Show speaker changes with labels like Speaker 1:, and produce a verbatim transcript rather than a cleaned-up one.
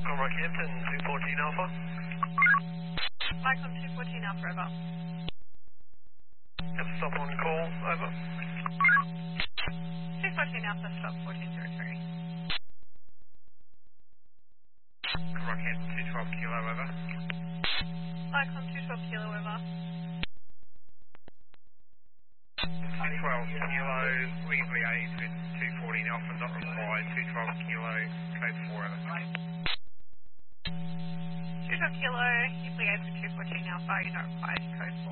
Speaker 1: Alright, Hampton, two fourteen Alpha.
Speaker 2: Micron two fourteen Alpha, over.
Speaker 1: Have stop on call, over.
Speaker 2: two fourteen Alpha, stop fourteen zero three.
Speaker 1: Alright, Hampton, two twelve Kilo, over.
Speaker 2: Micron two twelve Kilo, over.
Speaker 1: two twelve Kilo, we can liaise with two fourteen Alpha, not required, two twelve Kilo, code four, over.
Speaker 2: two twelve Kilo, you liaise with two fourteen Alpha, you're not required, code four.